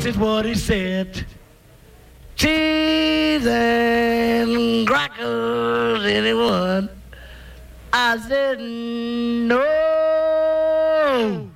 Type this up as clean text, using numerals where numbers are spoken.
This is what he said. Cheese and crackers, anyone? I said no.